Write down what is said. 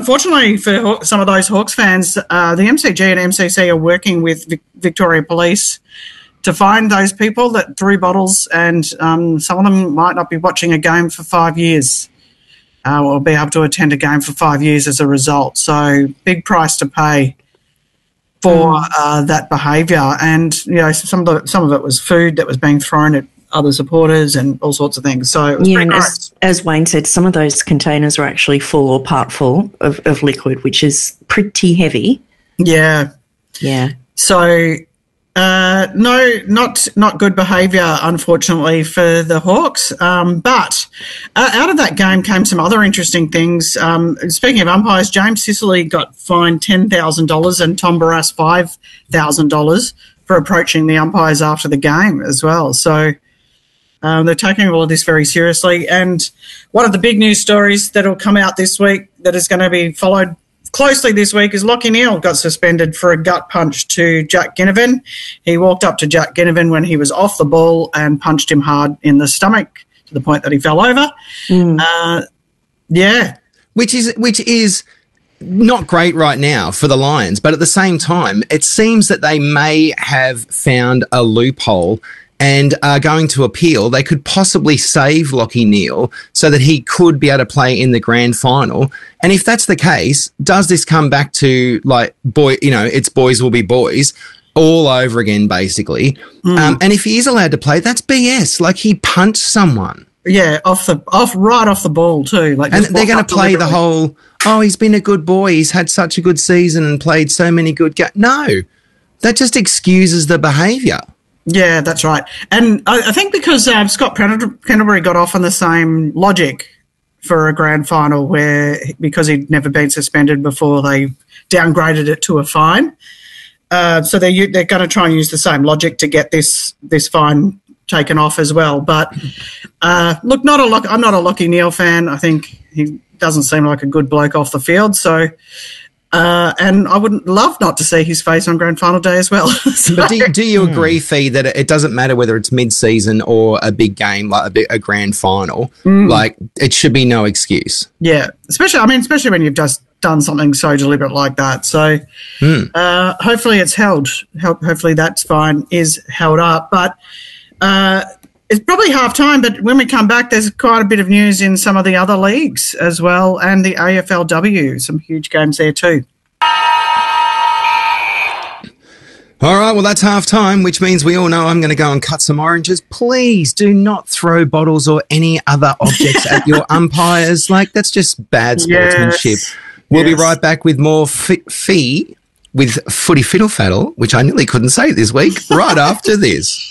unfortunately for some of those Hawks fans, the MCG and MCC are working with Victoria Police to find those people that threw bottles, and some of them might not be watching a game for 5 years or be able to attend a game for 5 years as a result. So big price to pay for that behaviour. And, some of it was food that was being thrown at other supporters and all sorts of things. So it was pretty gross. As Wayne said, some of those containers were actually full or part full of liquid, which is pretty heavy. Yeah. Yeah. So, no, not good behaviour, unfortunately, for the Hawks. But out of that game came some other interesting things. Speaking of umpires, James Sicily got fined $10,000 and Tom Barrass $5,000 for approaching the umpires after the game as well. So they're taking all of this very seriously. And one of the big news stories that will come out this week that is going to be followed closely this week is Lachie Neale got suspended for a gut punch to Jack Ginnivan. He walked up to Jack Ginnivan when he was off the ball and punched him hard in the stomach to the point that he fell over. Which is not great right now for the Lions, but at the same time, it seems that they may have found a loophole and are going to appeal. They could possibly save Lachie Neale so that he could be able to play in the grand final. And if that's the case, does this come back to it's boys will be boys all over again, basically? And if he is allowed to play, that's BS. Like, he punched someone. Yeah, right off the ball too. And they're going to play the whole, he's been a good boy, he's had such a good season and played so many good games. No, that just excuses the behaviour. Yeah, that's right. And I think because Scott Pendlebury got off on the same logic for a grand final because he'd never been suspended before, they downgraded it to a fine. So they're going to try and use the same logic to get this fine taken off as well. But look, I'm not a Lachie Neale fan. I think he doesn't seem like a good bloke off the field. So, and I would love not to see his face on grand final day as well. So, but do you agree, Fee, that it doesn't matter whether it's mid-season or a big game like a grand final? Like, it should be no excuse. Yeah, especially when you've just done something so deliberate like that. So hopefully it's held. Hopefully that fine is held up. But it's probably half time, but when we come back, there's quite a bit of news in some of the other leagues as well, and the AFLW, some huge games there too. All right, well, that's half time, which means we all know I'm going to go and cut some oranges. Please do not throw bottles or any other objects at your umpires. Like, that's just bad sportsmanship. Yes. We'll be right back with more Fee with Footy Fiddle Faddle, which I nearly couldn't say this week, right after this.